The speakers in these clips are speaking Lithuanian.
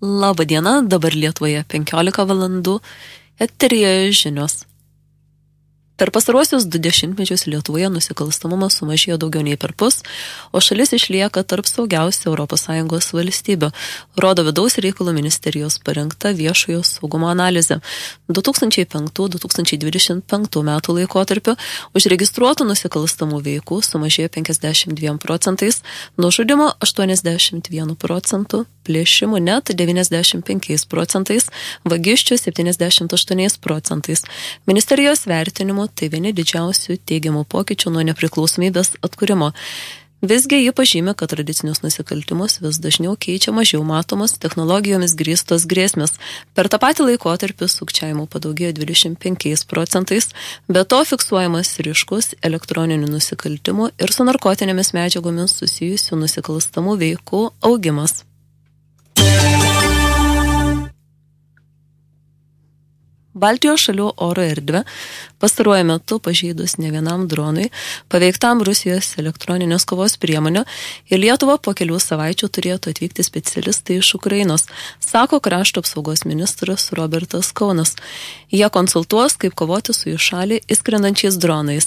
Labą dieną, dabar Lietuvoje 15 valandų, eteryje žinios. Per pastaruosius 2 dešimtmečius Lietuvoje nusikalstamumas sumažėjo daugiau nei perpus, o šalis išlieka tarp saugiausių ES valstybių, rodo Vidaus reikalų ministerijos parengta viešojo saugumo analizė. 2005-2025 metų laikotarpiu užregistruotų nusikalstamų veikų sumažėjo 52%, nužudymo 81%, plėšimų net 95%, vagysčių 78%. Ministerijos vertinimu tai vieni didžiausių teigiamų pokyčių nuo nepriklausomybės atkūrimo. Visgi ji pažymė, kad tradicinius nusikaltimus vis dažniau keičia mažiau matomos technologijomis grįstos grėsmės. Per tą patį laikotarpį sukčiavimų padaugėjo 25%, be to fiksuojamas ryškus elektroninių nusikaltimų ir su narkotinėmis medžiagomis susijusių nusikalstamų veikų augimas. Baltijos šalių oro erdvę pastaruoju metu pažeidus ne vienam dronui, paveiktam Rusijos elektroninės kovos priemonių, į Lietuvą po kelių savaičių turėtų atvykti specialistai iš Ukrainos, sako krašto apsaugos ministras Robertas Kaunas. Jie konsultuos, kaip kovoti su į šalį įskrendančiais dronais.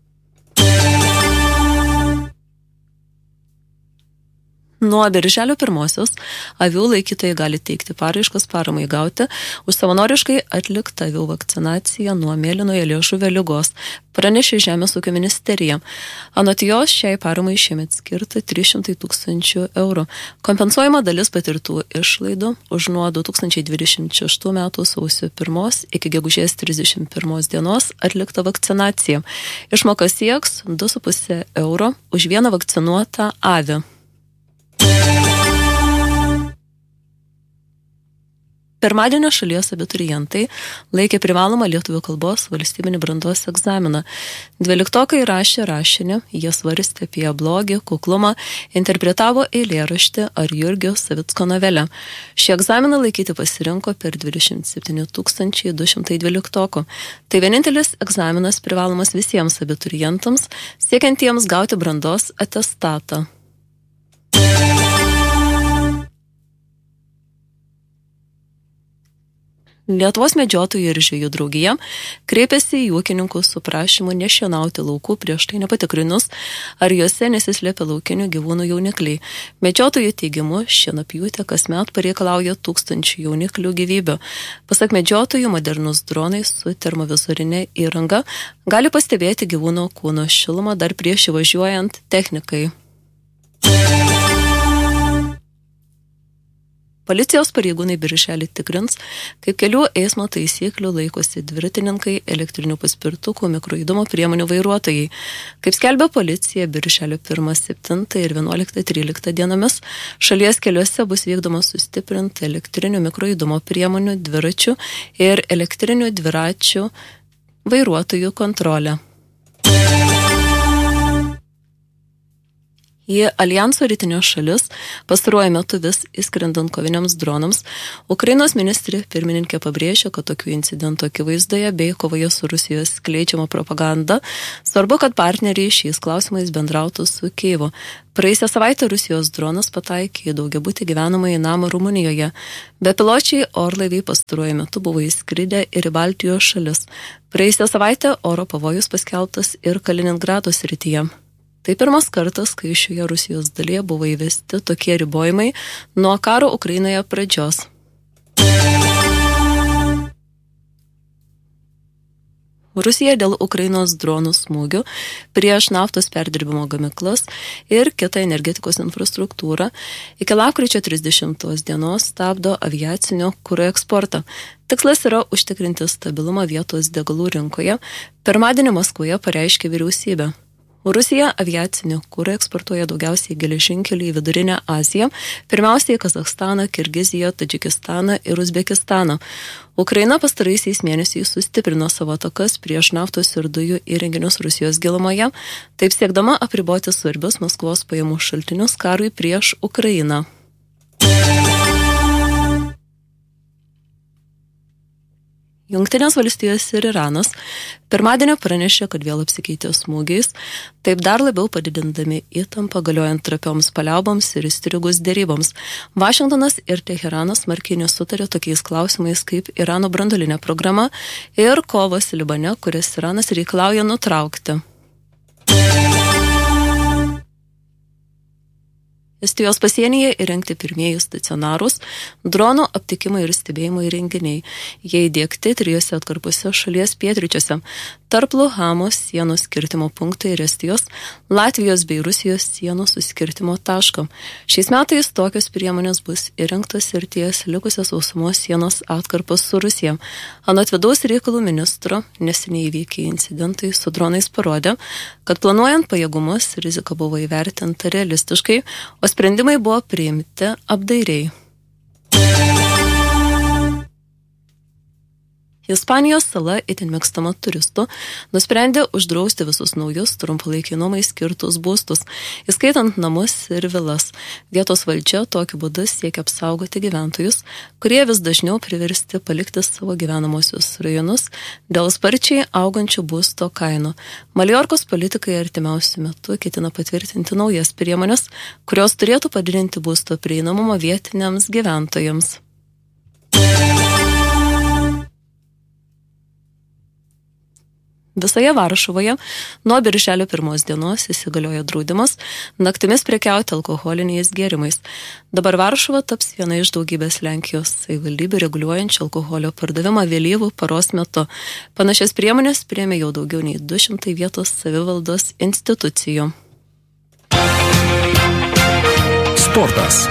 Nuo birželio 1 avių laikytojai gali teikti paraiškas paramai gauti už savanoriškai atliktą avių vakcinaciją nuo mėlynojo liežuvio ligos, pranešė Žemės ūkio ministerija. Anot jos šiai paramai šiemet skirta 300 000 eurų. Kompensuojama dalis patirtų išlaidų už nuo 2026 metų sausio 1 iki gegužės 31 dienos atliktą vakcinaciją. Išmoka sieks 2,5 euro už vieną vakcinuotą avį. Pirmadienio šalies abiturientai laikė privalomą lietuvių kalbos valstybinį brandos egzaminą. 12-okai rašė rašinį, jie svarstė apie blogį, kuklumą, interpretavo eilėraštį ar Jurgio Savicko novelę. Šį egzaminą laikyti pasirinko per 27 212-okų. Tai vienintelis egzaminas privalomas visiems abiturientams, siekiantiems gauti brandos atestatą. Lietuvos medžiotojų ir žvejų draugija kreipėsi į ūkininkus su prašymu nešienauti laukų prieš tai nepatikrinus, ar juose nesislėpia laukinių gyvūnų jaunikliai. Medžiotojų teigimu, šienapjūtė kasmet pareikalauja 1000 jauniklių gyvybių. Pasak medžiotojų, modernus dronai su termovizorinė įranga gali pastebėti gyvūno kūno šilumą dar prieš įvažiuojant technikai. Policijos pareigūnai birželį tikrins, kaip kelių eismo taisyklių laikosi dviratininkai, elektrinių paspirtukų, mikrojudumo priemonių vairuotojai. Kaip skelbia policija, birželio 1, 7 ir 11, 13 dienomis šalies keliuose bus vykdoma sustiprinta elektrinių mikrojudumo priemonių, dviračių ir elektrinių dviračių vairuotojų kontrolė. Į Aljanso rytinės šalis pastaruoju metu vis įskrendant koviniams dronams, Ukrainos ministrė pirmininkė pabrėžė, kad tokių incidentų akivaizdoje bei kovoje su Rusijos skleidžiama propaganda svarbu, kad partneriai šiais klausimais bendrautų su Kijevu. Praėjusią savaitę Rusijos dronas pataikė į daugiabutį gyvenamąjį namą Rumunijoje. Bepiločiai orlaiviai pastaruoju metu buvo įskridę ir į Baltijos šalis. Praėjusią savaitę oro pavojus paskelbtas ir Kaliningrado srityje. Tai pirmas kartas, kai šioje Rusijos dalyje buvo įvesti tokie ribojimai nuo karo Ukrainoje pradžios. Rusija dėl Ukrainos dronų smūgių prieš naftos perdirbimo gamyklas ir kitą energetikos infrastruktūrą iki lapkričio 30 dienos stabdo aviacinio kuro eksportą. Tikslas yra užtikrinti stabilumą vietos degalų rinkoje. Pirmadienį Maskvoje pareiškė vyriausybė. Rusija aviacinį kurą eksportuoja daugiausiai geležinkelį į Vidurinę Aziją, pirmiausiai Kazachstaną, Kirgiziją, Tadžikistaną ir Uzbekistaną. Ukraina pastaraisiais mėnesiais sustiprino savo atakas prieš naftos ir dujų įrenginius Rusijos gilumoje, taip siekdama apriboti svarbius Maskvos pajamų šaltinius karui prieš Ukrainą. Jungtinės valstijos ir Iranas pirmadienį pranešė, kad vėl apsikeitė smūgiais, taip dar labiau padidindami įtampą galiojant trapioms paliauboms ir įstrigus dėryboms. Vašingtonas ir Teheranas smarkiai nesutarė tokiais klausimais kaip Irano branduolinė programa ir kovos Libane, kurias Iranas reikalauja nutraukti. Estijos pasienyje įrengti pirmieji stacionarūs dronų aptikimo ir stebėjimo įrenginiai. Jie įdiegti 3 atkarpose šalies pietryčiuose, tarp Luhamos sienos skirtimo punktai ir Estijos, Latvijos bei Rusijos sienos suskirtimo taško. Šiais metais tokios priemonės bus įrengtos ir ties likusios sausumos sienos atkarpos su Rusija. Anot vidaus reikalų ministro, neseniai įvykę incidentai su dronais parodė, kad planuojant pajėgumus rizika buvo įvertinta realistiškai, o sprendimai buvo priimti apdairiai. Ispanijos sala, itin mėgstama turistų, nusprendė uždrausti visus naujus trumpalaikiai nuomai skirtus būstus, įskaitant namus ir vilas. Vietos valdžia tokiu būdu siekia apsaugoti gyventojus, kurie vis dažniau priversti palikti savo gyvenamosius rajonus dėl sparčiai augančių būsto kainų. Maljorkos politikai artimiausiu metu ketina patvirtinti naujas priemonės, kurios turėtų padidinti būsto prieinamumą vietiniams gyventojams. Visoje Varšuvoje nuo birželio 1 dienos įsigaliojo draudimas naktimis prekiauti alkoholiniais gėrimais. Dabar Varšuva taps viena iš daugybės Lenkijos savivaldybių reguliuojančių alkoholio pardavimą vėlyvų paros metu. Panašias priemonės priėmė jau daugiau nei 200 vietos savivaldos institucijų. Sportas.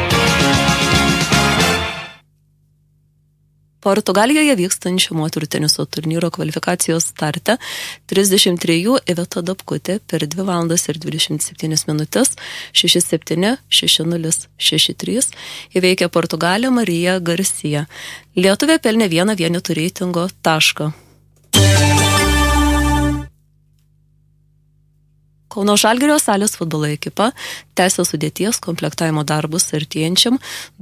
Portugalijoje vykstančio moterų teniso turnyro kvalifikacijos starte 33 Iveta Dapkutė per 2 valandas ir 27 minutės 6-7, 6-0, 6-3 įveikė Portugalę Mariją Garcia. Lietuvė pelnė 1 vienetų reitingo tašką. Kauno Žalgirio salės futbolo ekipa tęsia sudėties komplektavimo darbus artėjančiam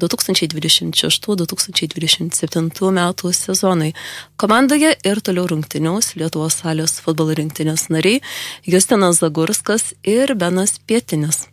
2026-2027 metų sezonui. Komandoje ir toliau rungtyniaus Lietuvos salės futbolo rinktinės nariai Justinas Zagurskas ir Benas Pietinis.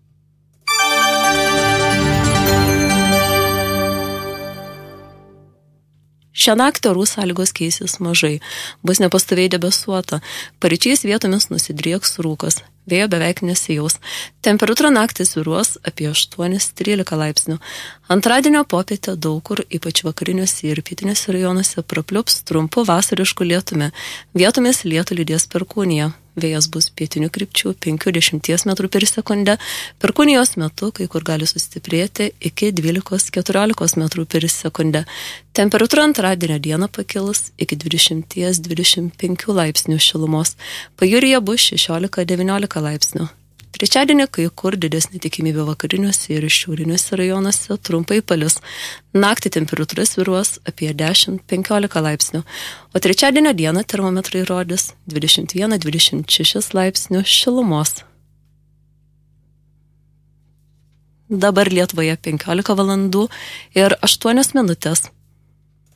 Šią naktį orų sąlygos keisis mažai, bus nepastoviai debesuota, paryčiais vietomis nusidrieks rūkas, vėjo beveik nesijaus. Temperatūra naktį svyruos apie 8-13 laipsnių. Antradienio popietę daug kur, ypač vakariniuose ir pietiniuose rajonuose, prapliups trumpu vasarišku lietumi. Vietomis lietų lydės perkūnija. Vėjas bus pietinių krypčių 5-10 metrų per sekundę. Perkūnijos metu kai kur gali sustiprėti iki 12-14 metrų per sekundę. Temperatūra antradienio dieną pakils iki 20-25 laipsnių šilumos. Pajūryje bus 16-19 laipsnių. Trečiadienį kai kur didesnė tikimybė vakariniuose ir šiauriniuose rajonuose trumpai palis. Naktį temperatūra svyruos apie 10-15 laipsnių, o trečiadienio dieną termometrai rodys 21-26 laipsnių šilumos. Dabar Lietuvoje 15 valandų ir 8 minutės.